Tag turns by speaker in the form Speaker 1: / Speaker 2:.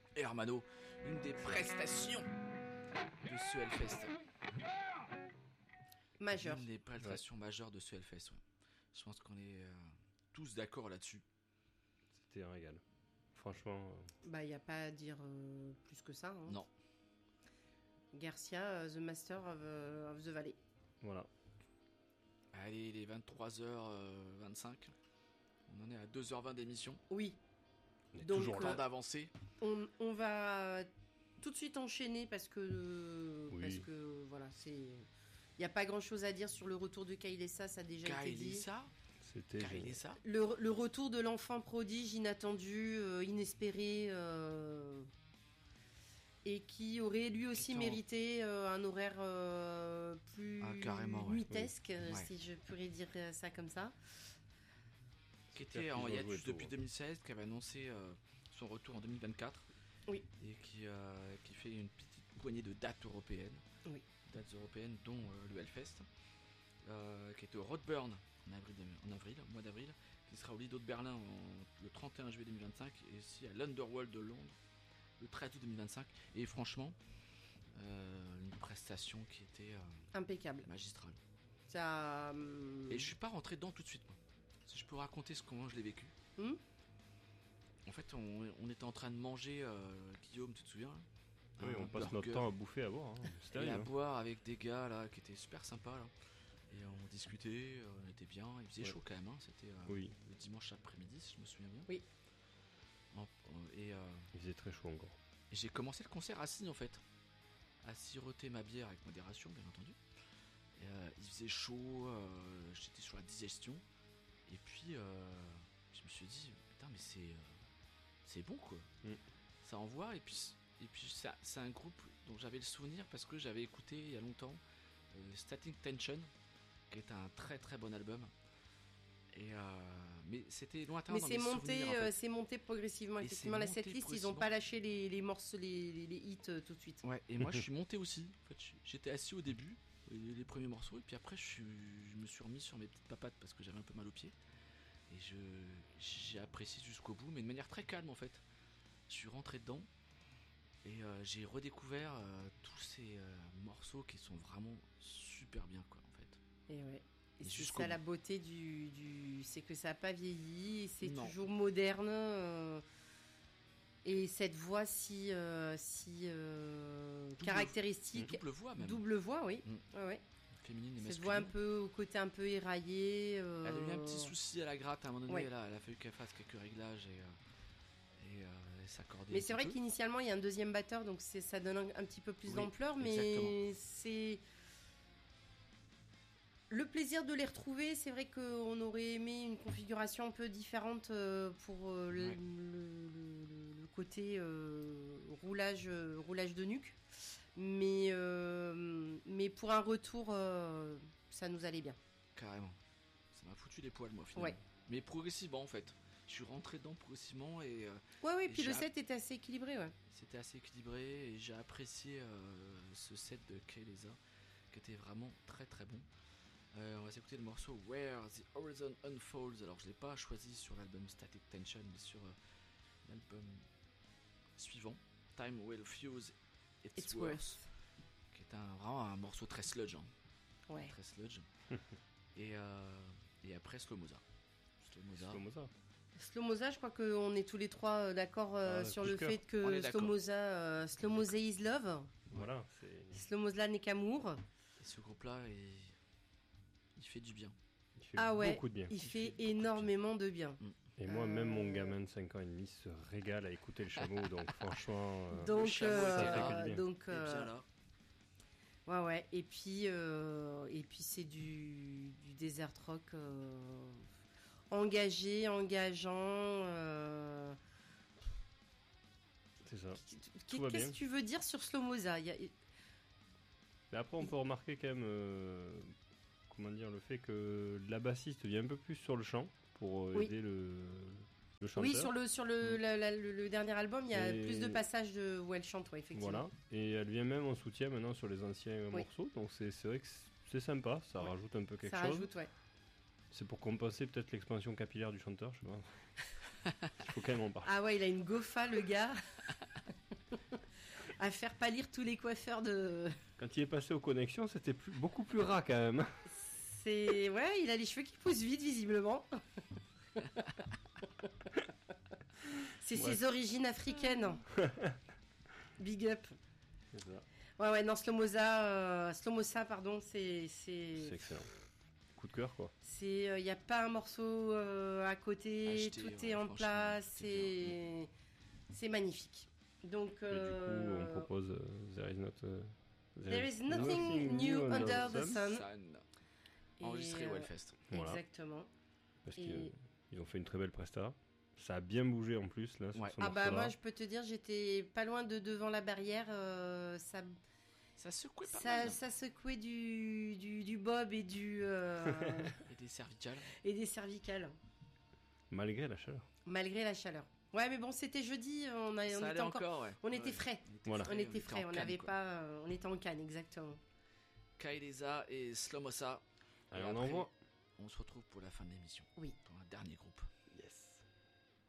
Speaker 1: Hermano, une des prestations de ce Hellfest.
Speaker 2: Majeur.
Speaker 1: Une des prestations majeures de ce Hellfest, ouais. Je pense qu'on est tous d'accord là-dessus.
Speaker 3: C'était un régal. Franchement.
Speaker 2: Bah, il n'y a pas à dire plus que ça. Hein.
Speaker 1: Non.
Speaker 2: Garcia, The Master of the Valley.
Speaker 3: Voilà.
Speaker 1: Allez, il est 23h25. On en est à 2h20 d'émission.
Speaker 2: Oui.
Speaker 3: On est
Speaker 2: Donc,
Speaker 3: toujours
Speaker 1: Temps
Speaker 3: là.
Speaker 1: d'avancer.
Speaker 2: On va tout de suite enchaîner parce que voilà, c'est. Il n'y a pas grand chose à dire sur le retour de Kailessa, ça a déjà été dit.
Speaker 1: Kailessa.
Speaker 3: C'était génial.
Speaker 1: Kailessa.
Speaker 2: Le retour de l'enfant prodige inattendu, inespéré, et qui aurait lui aussi mérité un horaire plus nuitesque, si je pourrais dire ça comme ça.
Speaker 1: Qui était en hiatus depuis 2016, qui avait annoncé son retour en 2024.
Speaker 2: Oui.
Speaker 1: Et qui fait une petite poignée de dates européennes.
Speaker 2: Oui.
Speaker 1: Dates européennes, dont le Hellfest, qui est au Roadburn au mois d'avril, qui sera au Lido de Berlin le 31 juillet 2025, et aussi à l'Underworld de Londres le 13 août 2025. Et franchement, une prestation qui était
Speaker 2: impeccable,
Speaker 1: magistrale.
Speaker 2: Ça,
Speaker 1: Et je suis pas rentré dedans tout de suite, moi. Si je peux raconter comment je l'ai vécu. En fait, on était en train de manger, Guillaume, tu te souviens là,
Speaker 3: oui, on passe notre temps à bouffer, à boire. Hein.
Speaker 1: Et à boire avec des gars là qui étaient super sympas là. Et on discutait, on était bien. Il faisait chaud quand même. Hein. C'était le dimanche après-midi, si je me souviens bien.
Speaker 2: Oui.
Speaker 3: Il faisait très chaud encore.
Speaker 1: Et j'ai commencé le concert assis en fait, à siroter ma bière avec modération, bien entendu. Et, il faisait chaud, j'étais sur la digestion. Et puis je me suis dit putain mais c'est bon quoi. Ça envoie. Et puis c'est un groupe dont j'avais le souvenir parce que j'avais écouté il y a longtemps Static Tension, qui est un très très bon album. Et mais c'était lointain dans mes souvenirs, en fait.
Speaker 2: C'est monté progressivement. Effectivement, la setlist, ils n'ont pas lâché les morceaux, les hits tout de suite.
Speaker 1: Ouais. Et moi, je suis monté aussi. En fait, j'étais assis au début, les premiers morceaux, et puis après, je me suis remis sur mes petites papates parce que j'avais un peu mal aux pieds. Et j'ai apprécié jusqu'au bout, mais de manière très calme en fait. Je suis rentré dedans. Et j'ai redécouvert tous ces morceaux qui sont vraiment super bien quoi en fait.
Speaker 2: Et ouais. Et c'est ça la beauté c'est que ça n'a pas vieilli, c'est toujours moderne. Et cette voix si caractéristique.
Speaker 1: Double voix même.
Speaker 2: Double voix, oui. Ouais.
Speaker 1: Féminine et masculine.
Speaker 2: Cette voix un peu au côté un peu éraillé.
Speaker 1: Elle a eu un petit souci à la gratte à un moment donné. Elle a fallu qu'elle fasse quelques réglages et s'accorder.
Speaker 2: Mais c'est vrai qu'initialement il y a un deuxième batteur, donc ça donne un petit peu plus d'ampleur, mais
Speaker 1: exactement.
Speaker 2: C'est le plaisir de les retrouver. C'est vrai qu'on aurait aimé une configuration un peu différente pour le côté roulage de nuque, mais pour un retour ça nous allait bien.
Speaker 1: Carrément. Ça m'a foutu les poils moi finalement.
Speaker 2: Ouais.
Speaker 1: Mais progressivement en fait. Je suis rentré dedans progressivement et
Speaker 2: puis le set était assez équilibré,
Speaker 1: C'était assez équilibré et j'ai apprécié ce set de Kailessa qui était vraiment très très bon. On va s'écouter le morceau Where the Horizon Unfolds. Alors je l'ai pas choisi sur l'album Static Tension, mais sur l'album suivant, Time Will Fuse Its Worth, qui est vraiment un morceau très sludge, très sludge. et après Slow Moza.
Speaker 2: Slow Moza, je crois qu'on est tous les trois d'accord sur le fait que Slow Moza is love.
Speaker 3: Voilà.
Speaker 2: Slow Moza n'est qu'amour.
Speaker 1: Et ce groupe-là, il fait du bien.
Speaker 3: Il fait beaucoup de bien.
Speaker 2: Il fait énormément de bien.
Speaker 3: Et moi, même mon gamin de 5 ans et demi se régale à écouter le chameau, donc franchement.
Speaker 1: ça fait
Speaker 2: donc
Speaker 1: bien là.
Speaker 2: Ouais. Et puis c'est du desert rock. Engageant.
Speaker 3: C'est ça.
Speaker 2: Qu'est-ce que tu veux dire sur Slow Moza?
Speaker 3: Mais après, on peut remarquer quand même, le fait que la bassiste vient un peu plus sur le chant pour aider le chanteur.
Speaker 2: Oui, sur le dernier album, il y a plus de passages où elle chante, effectivement.
Speaker 3: Voilà. Et elle vient même en soutien maintenant sur les anciens morceaux, donc c'est vrai que c'est sympa, ça rajoute un peu quelque chose.
Speaker 2: Ça rajoute,
Speaker 3: C'est pour compenser peut-être l'expansion capillaire du chanteur, je sais pas. Il faut quand même en parler.
Speaker 2: Ah ouais, il a une gofa, le gars. à faire pâlir tous les coiffeurs de.
Speaker 3: Quand il est passé aux connexions, c'était beaucoup plus ras quand même.
Speaker 2: Ouais, il a les cheveux qui poussent vite visiblement. C'est ses origines africaines. Big up.
Speaker 3: C'est ça.
Speaker 2: Ouais, non, Slomosa, pardon, c'est
Speaker 3: excellent. Coup de cœur, quoi.
Speaker 2: Il n'y a pas un morceau à côté, tout est en place, c'est magnifique. Donc,
Speaker 3: Et du coup, on propose
Speaker 2: There is nothing new under the sun.
Speaker 1: Enregistré au Hellfest.
Speaker 3: Voilà.
Speaker 2: Exactement.
Speaker 3: Parce qu'ils ont fait une très belle presta. Ça a bien bougé en plus là. Sur ce morceau-là.
Speaker 2: Moi je peux te dire, j'étais pas loin de devant la barrière.
Speaker 1: Ça secouait pas mal.
Speaker 2: Ça secouait du bob et et
Speaker 1: des cervicales.
Speaker 2: Et des cervicales.
Speaker 3: Malgré la chaleur.
Speaker 2: Malgré la chaleur. Ouais, mais bon, c'était jeudi, on était encore ouais. On était frais.
Speaker 3: Voilà.
Speaker 2: On était frais, on n'avait pas on était en Cannes exactement.
Speaker 1: Kaeleza et Slomosa.
Speaker 3: Allez, on envoie.
Speaker 1: On se retrouve pour la fin de l'émission.
Speaker 2: Oui.
Speaker 1: Pour un dernier groupe.
Speaker 3: Yes.